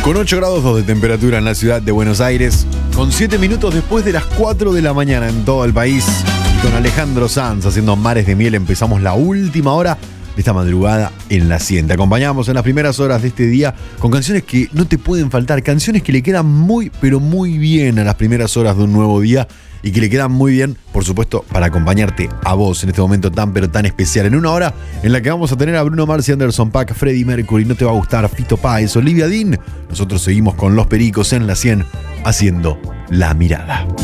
Con 8 grados 2 de temperatura en la ciudad de Buenos Aires, con 7 minutos después de las 4 de la mañana en todo el país, y con Alejandro Sanz haciendo Mares de Miel, empezamos la última hora de esta madrugada en la 100. Te acompañamos en las primeras horas de este día con canciones que no te pueden faltar, canciones que le quedan muy, pero muy bien a las primeras horas de un nuevo día y que le quedan muy bien, por supuesto, para acompañarte a vos en este momento tan, pero tan especial. En una hora en la que vamos a tener a Bruno Mars y Anderson .Paak, Freddie Mercury, No Te Va a Gustar, Fito Páez, Olivia Dean. Nosotros seguimos con Los Pericos en la 100 haciendo La Mirada.